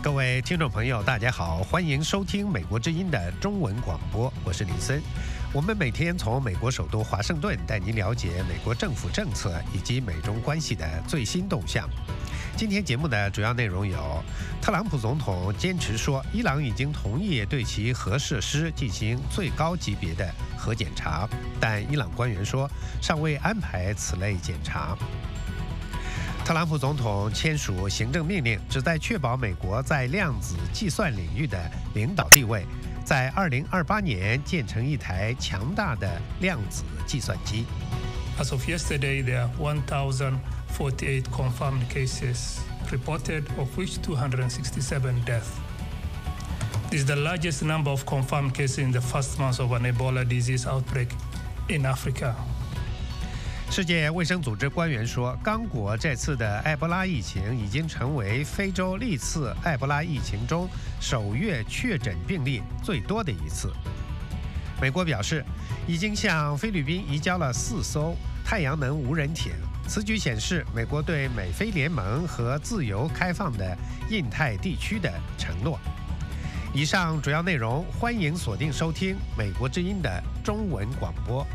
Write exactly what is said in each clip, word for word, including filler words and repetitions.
各位听众朋友，大家好，欢迎收听美国之音的中文广播，我是李森。我们每天从美国首都华盛顿带您了解美国政府政策以及美中关系的最新动向。今天节目的主要内容有：特朗普总统坚持说，伊朗已经同意对其核设施进行最高级别的核检查，但伊朗官员说尚未安排此类检查。特朗普总统签署行政命令，旨在确保美国在量子计算领域的领导地位，在二零二八年建成一台强大的量子计算机。 As of yesterday, there are one thousand forty-eight confirmed cases reported, of which two hundred sixty-seven deaths. This is the largest number of confirmed cases in the first month of an Ebola disease outbreak in Africa. 世界卫生组织官员说，刚果这次的埃博拉疫情已经成为非洲历次埃博拉疫情中首月确诊病例最多的一次。美国表示，已经向菲律宾移交了四艘太阳能无人艇。此举显示美国对美菲联盟和自由开放的印太地区的承诺。以上主要内容，欢迎锁定收听美国之音的中文广播。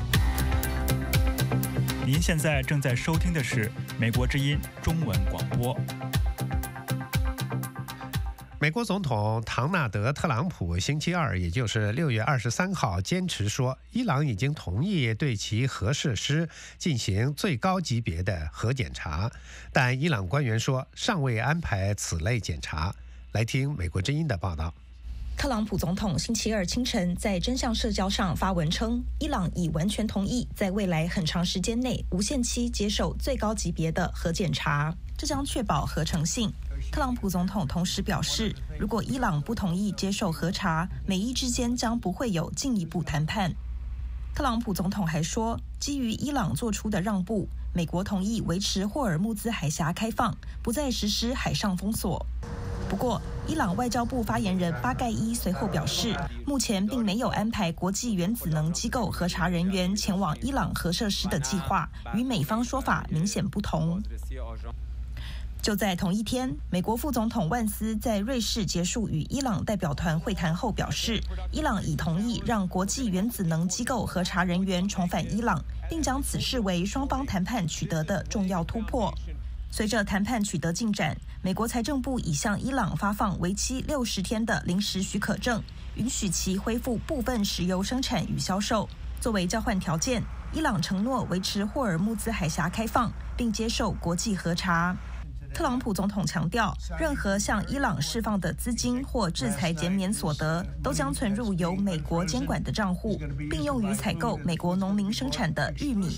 您现在正在收听的是美国之音中文广播。 美国总统唐纳德·特朗普星期二，也就是六月二十三号，坚持说，伊朗已经同意对其核设施进行最高级别的核检查，但伊朗官员说尚未安排此类检查。来听美国之音的报道。 特朗普总统星期二清晨在真相社交上发文称，伊朗已完全同意在未来很长时间内无限期接受最高级别的核检查，这将确保合成性。特朗普总统同时表示，如果伊朗不同意接受核查，美伊之间将不会有进一步谈判。特朗普总统还说，基于伊朗做出的让步，美国同意维持霍尔木兹海峡开放，不再实施海上封锁。不过，伊朗外交部发言人巴盖伊随后表示，目前并没有安排国际原子能机构核查人员前往伊朗核设施的计划，与美方说法明显不同。就在同一天，美国副总统万斯在瑞士结束与伊朗代表团会谈后表示，伊朗已同意让国际原子能机构核查人员重返伊朗，并将此视为双方谈判取得的重要突破。随着谈判取得进展，美国财政部已向伊朗发放为期六十天的临时许可证，允许其恢复部分石油生产与销售。作为交换条件，伊朗承诺维持霍尔木兹海峡开放，并接受国际核查。特朗普总统强调，任何向伊朗释放的资金或制裁减免所得，都将存入由美国监管的账户，并用于采购美国农民生产的玉米、